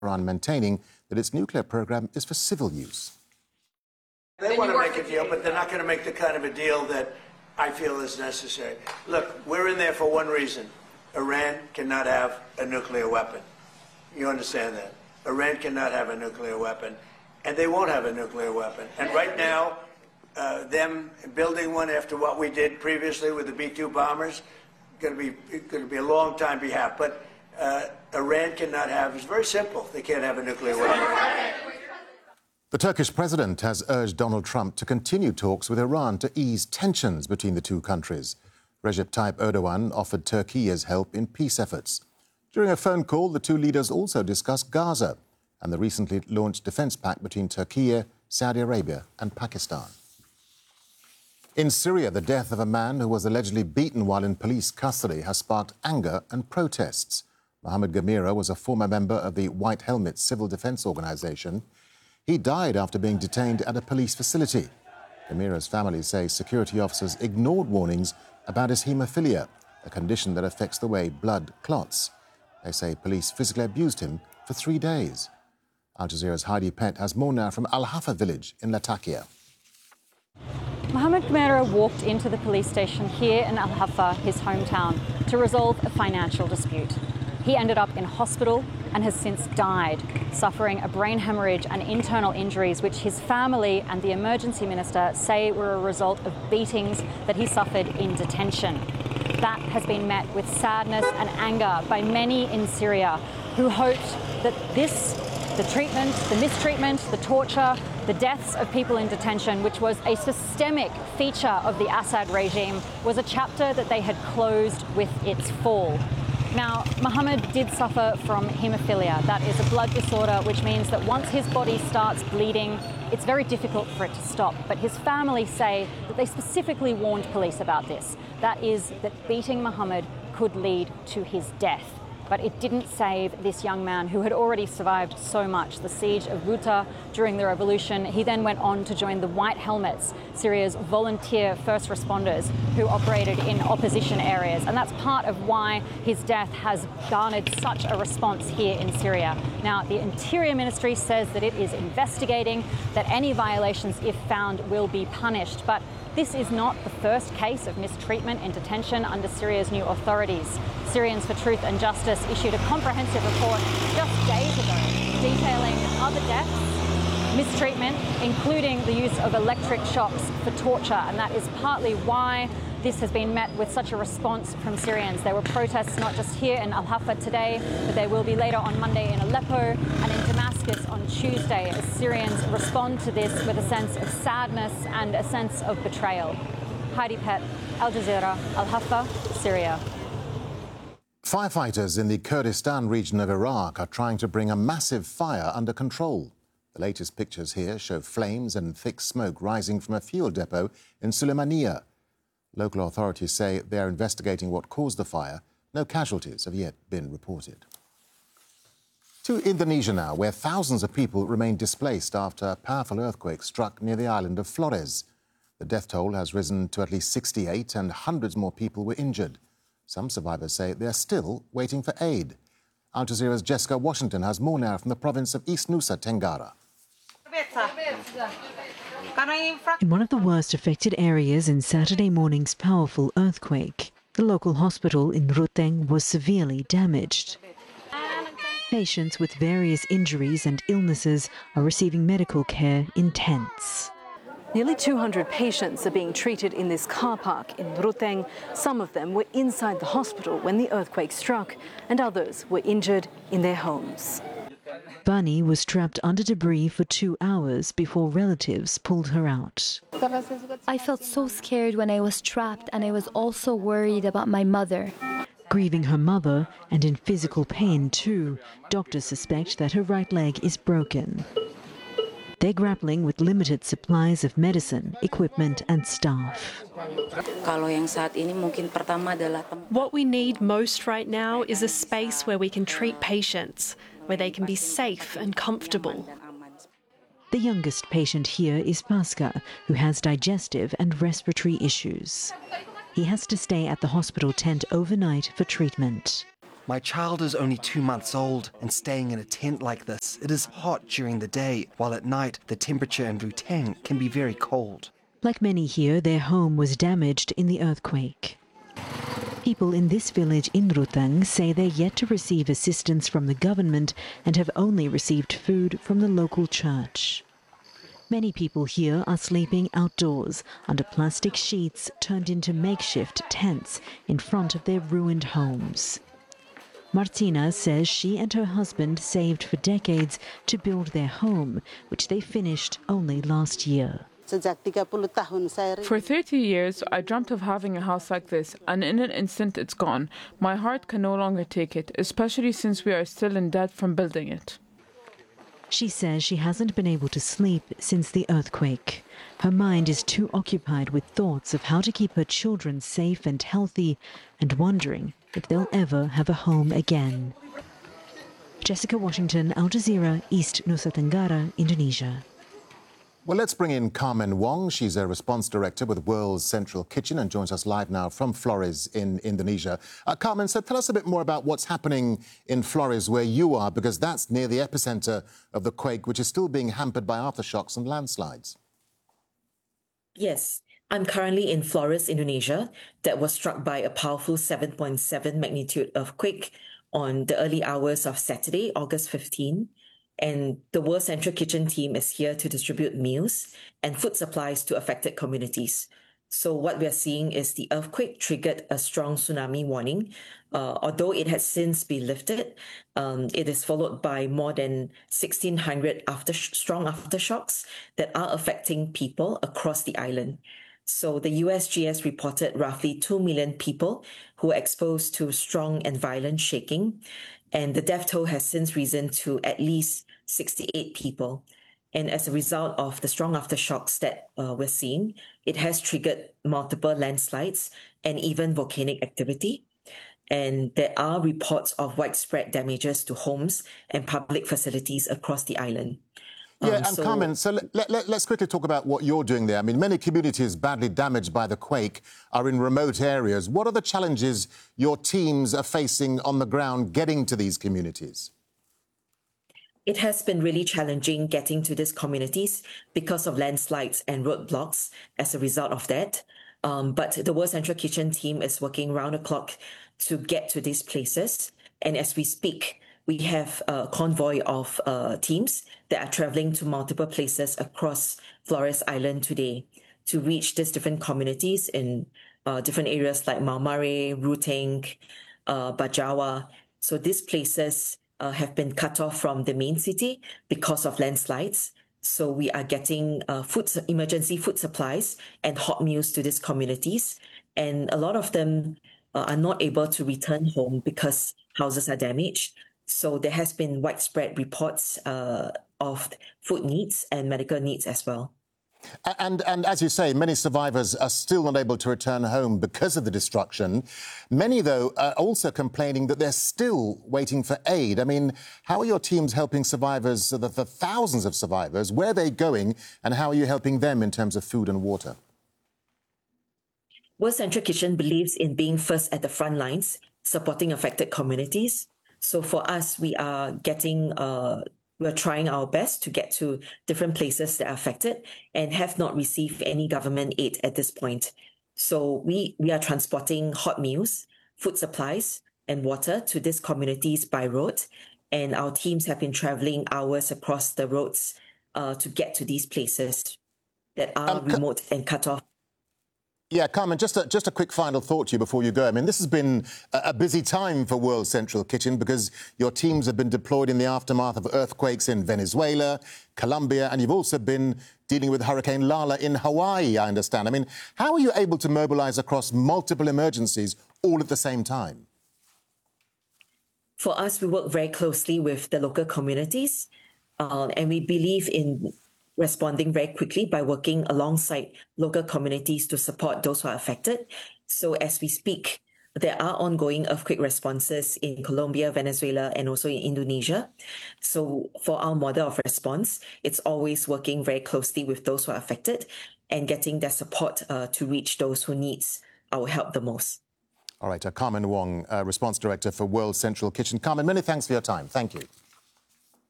Iran maintaining that its nuclear program is for civil use. They want to make a deal, but they're not going to make the kind of a deal that I feel is necessary. Look, we're in there for one reason. Iran cannot have a nuclear weapon. You understand that? Iran cannot have a nuclear weapon, and they won't have a nuclear weapon. And right now, them building one after what we did previously with the B-2 bombers, going to be a long time behalf. But Iran cannot have. It's very simple. They can't have a nuclear weapon. The Turkish president has urged Donald Trump to continue talks with Iran to ease tensions between the two countries. Recep Tayyip Erdogan offered Turkey his help in peace efforts. During a phone call, the two leaders also discussed Gaza and the recently launched defence pact between Turkey, Saudi Arabia and Pakistan. In Syria, the death of a man who was allegedly beaten while in police custody has sparked anger and protests. Mohammed Gamira was a former member of the White Helmet Civil Defence Organisation. He died after being detained at a police facility. Gamira's family say security officers ignored warnings about his haemophilia, a condition that affects the way blood clots. They say police physically abused him for 3 days. Al Jazeera's Heidi Pett has more now from Al Hafa village in Latakia. Mohammed Gamira walked into the police station here in Al Hafa, his hometown, to resolve a financial dispute. He ended up in hospital and has since died, suffering a brain hemorrhage and internal injuries which his family and the emergency minister say were a result of beatings that he suffered in detention. That has been met with sadness and anger by many in Syria who hoped that the treatment, the mistreatment, the torture, the deaths of people in detention, which was a systemic feature of the Assad regime, was a chapter that they had closed with its fall. Now, Mohammed did suffer from haemophilia. That is a blood disorder, which means that once his body starts bleeding, it's very difficult for it to stop. But his family say that they specifically warned police about this. That is, that beating Mohammed could lead to his death. But it didn't save this young man who had already survived so much, the siege of Ghouta during the revolution. He then went on to join the White Helmets, Syria's volunteer first responders who operated in opposition areas. And that's part of why his death has garnered such a response here in Syria. Now, the Interior Ministry says that it is investigating, that any violations, if found, will be punished. But this is not the first case of mistreatment in detention under Syria's new authorities. Syrians for Truth and Justice issued a comprehensive report just days ago detailing other deaths, mistreatment, including the use of electric shocks for torture. And that is partly why this has been met with such a response from Syrians. There were protests not just here in Al Hafa today, but there will be later on Monday in Aleppo and in Damascus on Tuesday as Syrians respond to this with a sense of sadness and a sense of betrayal. Heidi Pett, Al Jazeera, Al Hafa, Syria. Firefighters in the Kurdistan region of Iraq are trying to bring a massive fire under control. The latest pictures here show flames and thick smoke rising from a fuel depot in Sulaymaniyah. Local authorities say they are investigating what caused the fire. No casualties have yet been reported. To Indonesia now, where thousands of people remain displaced after a powerful earthquake struck near the island of Flores. The death toll has risen to at least 68 and hundreds more people were injured. Some survivors say they are still waiting for aid. Al Jazeera's Jessica Washington has more now from the province of East Nusa Tenggara. In one of the worst affected areas in Saturday morning's powerful earthquake, the local hospital in Ruteng was severely damaged. Patients with various injuries and illnesses are receiving medical care in tents. Nearly 200 patients are being treated in this car park in Ruteng. Some of them were inside the hospital when the earthquake struck, and others were injured in their homes. Bunny was trapped under debris for 2 hours before relatives pulled her out. I felt so scared when I was trapped, and I was also worried about my mother. Grieving her mother and in physical pain too, doctors suspect that her right leg is broken. They're grappling with limited supplies of medicine, equipment and staff. What we need most right now is a space where we can treat patients, where they can be safe and comfortable. The youngest patient here is Pasca, who has digestive and respiratory issues. He has to stay at the hospital tent overnight for treatment. My child is only 2 months old and staying in a tent like this. It is hot during the day, while at night the temperature in Ruteng can be very cold. Like many here, their home was damaged in the earthquake. People in this village in Ruteng say they're yet to receive assistance from the government and have only received food from the local church. Many people here are sleeping outdoors under plastic sheets turned into makeshift tents in front of their ruined homes. Martina says she and her husband saved for decades to build their home, which they finished only last year. For 30 years, I dreamt of having a house like this, and in an instant it's gone. My heart can no longer take it, especially since we are still in debt from building it. She says she hasn't been able to sleep since the earthquake. Her mind is too occupied with thoughts of how to keep her children safe and healthy, and wondering if they'll ever have a home again. Jessica Washington, Al Jazeera, East Nusa Tenggara, Indonesia. Well, let's bring in Carmen Wong. She's a response director with World Central Kitchen and joins us live now from Flores in Indonesia. Carmen, so tell us a bit more about what's happening in Flores where you are, because that's near the epicenter of the quake, which is still being hampered by aftershocks and landslides. Yes, I'm currently in Flores, Indonesia, that was struck by a powerful 7.7 magnitude earthquake on the early hours of Saturday, August 15. And the World Central Kitchen team is here to distribute meals and food supplies to affected communities. So what we are seeing is the earthquake triggered a strong tsunami warning. Although it has since been lifted, it is followed by more than 1,600 strong aftershocks that are affecting people across the island. So the USGS reported roughly 2 million people who were exposed to strong and violent shaking. And the death toll has since risen to at least 68 people. And as a result of the strong aftershocks that we're seeing, it has triggered multiple landslides and even volcanic activity. And there are reports of widespread damages to homes and public facilities across the island. Yeah, and Carmen, so let's quickly talk about what you're doing there. I mean, many communities badly damaged by the quake are in remote areas. What are the challenges your teams are facing on the ground getting to these communities? It has been really challenging getting to these communities because of landslides and roadblocks as a result of that. But the World Central Kitchen team is working round the clock to get to these places. And as we speak, we have a convoy of teams that are traveling to multiple places across Flores Island today to reach these different communities in different areas like Maumere, Ruteng, Bajawa. So these places have been cut off from the main city because of landslides. So we are getting emergency food supplies and hot meals to these communities. And a lot of them are not able to return home because houses are damaged. So there has been widespread reports of food needs and medical needs as well. And as you say, many survivors are still not able to return home because of the destruction. Many, though, are also complaining that they're still waiting for aid. I mean, how are your teams helping survivors, the thousands of survivors? Where are they going and how are you helping them in terms of food and water? World Central Kitchen believes in being first at the front lines, supporting affected communities. So for us, we are we're trying our best to get to different places that are affected and have not received any government aid at this point. So we are transporting hot meals, food supplies, and water to these communities by road. And our teams have been traveling hours across the roads to get to these places that are remote and cut off. Yeah, Carmen, just a quick final thought to you before you go. I mean, this has been a busy time for World Central Kitchen because your teams have been deployed in the aftermath of earthquakes in Venezuela, Colombia, and you've also been dealing with Hurricane Lala in Hawaii, I understand. I mean, how are you able to mobilise across multiple emergencies all at the same time? For us, we work very closely with the local communities, and we believe in responding very quickly by working alongside local communities to support those who are affected. So as we speak, there are ongoing earthquake responses in Colombia, Venezuela, and also in Indonesia. So for our model of response, it's always working very closely with those who are affected and getting their support to reach those who need our help the most. All right, Carmen Wong, Response Director for World Central Kitchen. Carmen, many thanks for your time. Thank you.